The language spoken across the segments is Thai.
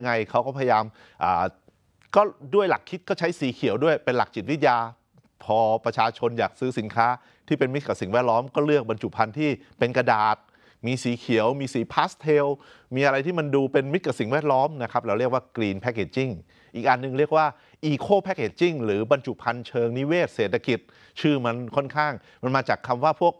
ไงเขาก็พยายามก็ด้วยหลักคิดก็ใช้สีเขียวด้วยเป็นหลักจิตวิทยาพอประชาชนอยากซื้อสินค้าที่เป็นมิตรกับสิ่งแวดล้อมก็เลือกบรรจุภัณฑ์ที่เป็นกระดาษมีสีเขียวมีสีพาสเทลมีอะไรที่มันดูเป็นมิตรกับสิ่งแวดล้อมนะครับเราเรียกว่า Green Packaging อีกอันนึงเรียกว่า Eco Packaging หรือบรรจุภัณฑ์เชิงนิเวศเศรษฐกิจชื่อมันค่อนข้างมันมาจากคำว่าพวก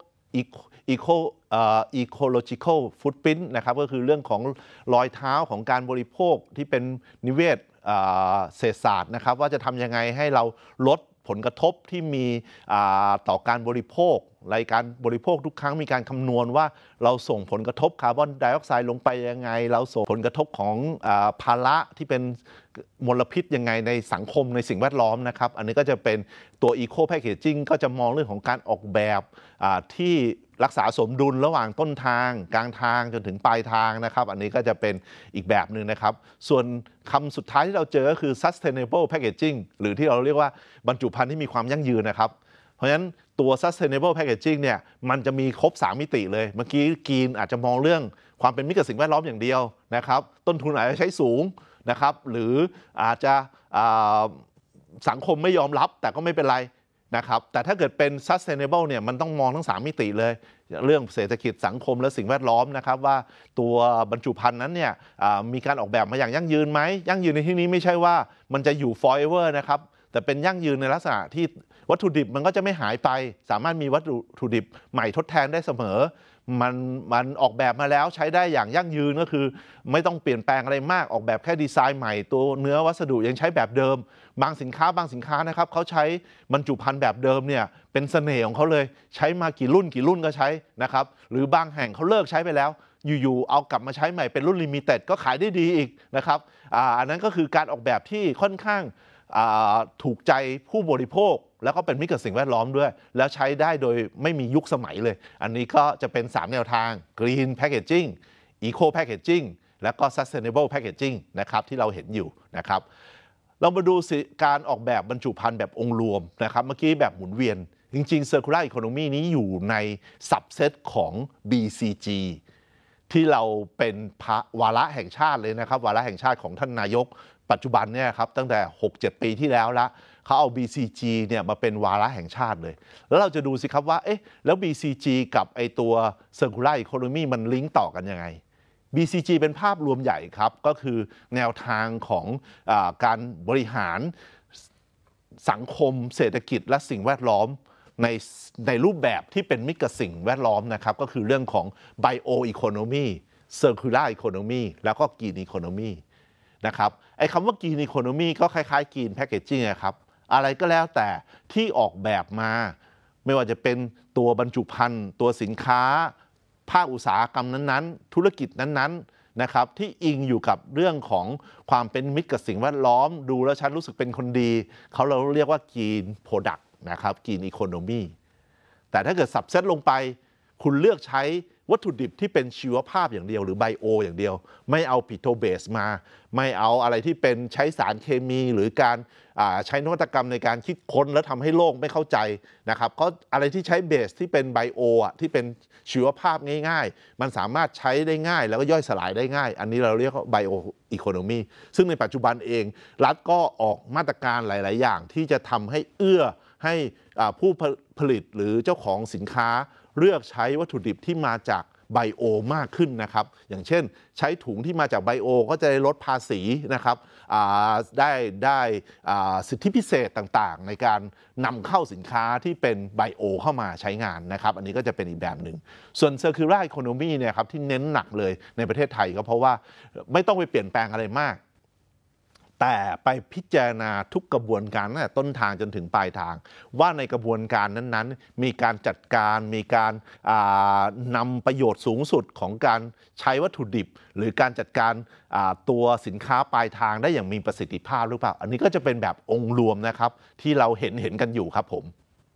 ecological footprint นะครับก็คือเรื่องของรอยเท้าของการบริโภคที่เป็นนิเวศเศรษฐศาสตร์นะครับว่าจะทำยังไงให้เราลดผลกระทบที่มีต่อการบริโภครายการบริโภคทุกครั้งมีการคำนวณว่าเราส่งผลกระทบคาร์บอนไดออกไซด์ลงไปยังไงเราส่งผลกระทบของภาระที่เป็นมลพิษยังไงในสังคมในสิ่งแวดล้อมนะครับอันนี้ก็จะเป็นตัว Eco Packaging ก็จะมองเรื่องของการออกแบบที่รักษาสมดุลระหว่างต้นทางกลางทางจนถึงปลายทางนะครับอันนี้ก็จะเป็นอีกแบบหนึ่งนะครับส่วนคำสุดท้ายที่เราเจอก็คือ sustainable packaging หรือที่เราเรียกว่าบรรจุภัณฑ์ที่มีความยั่งยืนนะครับเพราะฉะนั้นตัว sustainable packaging เนี่ยมันจะมีครบ3มิติเลยเมื่อกี้กรีนอาจจะมองเรื่องความเป็นมิตรกับสิ่งแวดล้อมอย่างเดียวนะครับต้นทุนอาจจะใช้สูงนะครับหรืออาจจะสังคมไม่ยอมรับแต่ก็ไม่เป็นไรนะครับแต่ถ้าเกิดเป็น sustainable เนี่ยมันต้องมองทั้ง3มิติเลยเรื่องเศรษฐกิจสังคมและสิ่งแวดล้อมนะครับว่าตัวบรรจุภัณฑ์นั้นเนี่ยมีการออกแบบมาอย่างยั่งยืนไหมยั่งยืนในที่นี้ไม่ใช่ว่ามันจะอยู่ forever นะครับแต่เป็นยั่งยืนในลักษณะที่วัตถุดิบมันก็จะไม่หายไปสามารถมีวัตถุดิบใหม่ทดแทนได้เสมอมันออกแบบมาแล้วใช้ได้อย่างยั่งยืนก็คือไม่ต้องเปลี่ยนแปลงอะไรมากออกแบบแค่ดีไซน์ใหม่ตัวเนื้อวัสดุยังใช้แบบเดิมบางสินค้านะครับเขาใช้บรรจุภัณฑ์แบบเดิมเนี่ยเป็นเสน่ห์ของเขาเลยใช้มากี่รุ่นก็ใช้นะครับหรือบางแห่งเขาเลิกใช้ไปแล้วอยู่ๆเอากลับมาใช้ใหม่เป็นรุ่นลิมิเต็ดก็ขายได้ดีอีกนะครับอันนั้นก็คือการออกแบบที่ค่อนข้างถูกใจผู้บริโภคแล้วก็เป็นมิตรกับสิ่งแวดล้อมด้วยแล้วใช้ได้โดยไม่มียุคสมัยเลยอันนี้ก็จะเป็น3แนวทาง Green Packaging Eco Packaging แล้วก็ Sustainable Packaging นะครับที่เราเห็นอยู่นะครับเรามาดูการออกแบบบรรจุภัณฑ์แบบองค์รวมนะครับเมื่อกี้แบบหมุนเวียนจริงๆ Circular Economy นี้อยู่ใน subset ของ BCG ที่เราเป็นวาระแห่งชาติเลยนะครับวาระแห่งชาติของท่านนายกปัจจุบันเนี่ยครับตั้งแต่ 6-7 ปีที่แล้วละเขาเอา BCG เนี่ยมาเป็นวาระแห่งชาติเลยแล้วเราจะดูสิครับว่าเอ๊ะแล้ว BCG กับไอตัว Circular Economy มันลิงก์ต่อกันยังไง BCG เป็นภาพรวมใหญ่ครับก็คือแนวทางของการบริหารสังคมเศรษฐกิจและสิ่งแวดล้อมในรูปแบบที่เป็นมิตรกับสิ่งแวดล้อมนะครับก็คือเรื่องของ Bio Economy Circular Economy แล้วก็ Green Economy นะครับไอ้คำว่า Green Economy ก็คล้ายๆ Green Packaging นะครับอะไรก็แล้วแต่ที่ออกแบบมาไม่ว่าจะเป็นตัวบรรจุภัณฑ์ตัวสินค้าภาคอุตสาหกรรมนั้นๆธุรกิจนั้นๆนะครับที่อิงอยู่กับเรื่องของความเป็นมิตรกับสิ่งแวดล้อมดูแล้วฉันรู้สึกเป็นคนดีเขาเราเรียกว่า Green Product นะครับ Green Economy แต่ถ้าเกิดสับเซตลงไปคุณเลือกใช้วัตถุดิบที่เป็นชีวภาพอย่างเดียวหรือไบโออย่างเดียวไม่เอาปิโตเบสมาไม่เอาอะไรที่เป็นใช้สารเคมีหรือการใช้นวัตกรรมในการคิดค้นแล้วทำให้โลกไม่เข้าใจนะครับเพราะอะไรที่ใช้เบสที่เป็นไบโอที่เป็นชีวภาพง่ายๆมันสามารถใช้ได้ง่ายแล้วก็ย่อยสลายได้ง่ายอันนี้เราเรียกว่าไบโออีโคโนมีซึ่งในปัจจุบันเองรัฐก็ออกมาตรการหลายๆอย่างที่จะทำให้เอื้อให้ผู้ผลิตหรือเจ้าของสินค้าเลือกใช้วัตถุดิบที่มาจากไบโอมากขึ้นนะครับอย่างเช่นใช้ถุงที่มาจากไบโอก็จะได้ลดภาษีนะครับได้สิทธิพิเศษต่างๆในการนำเข้าสินค้าที่เป็นไบโอเข้ามาใช้งานนะครับอันนี้ก็จะเป็นอีกแบบหนึ่งส่วน Circular Economy เนี่ยครับที่เน้นหนักเลยในประเทศไทยก็เพราะว่าไม่ต้องไปเปลี่ยนแปลงอะไรมากแต่ไปพิจารณาทุกกระบวนการตั้งแต่ต้นทางจนถึงปลายทางว่าในกระบวนการนั้นๆมีการจัดการมีการนำประโยชน์สูงสุดของการใช้วัตถุดิบหรือการจัดการตัวสินค้าปลายทางได้อย่างมีประสิทธิภาพหรือเปล่าอันนี้ก็จะเป็นแบบองค์รวมนะครับที่เราเห็นกันอยู่ครับผม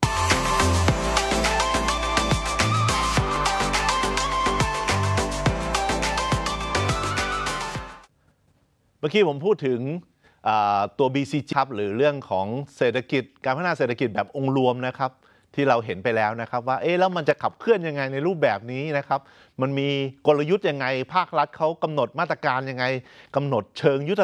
เมื่อกี้ผมพูดถึงตัว BCG ครับหรือเรื่องของเศรษฐกิจการพัฒนาเศรษฐกิจแบบองค์รวมนะครับที่เราเห็นไปแล้วนะครับว่าแล้วมันจะขับเคลื่อนยังไงในรูปแบบนี้นะครับมันมีกลยุทธ์ยังไงภาครัฐเขากำหนดมาตรการยังไงกำหนดเชิงยุทธ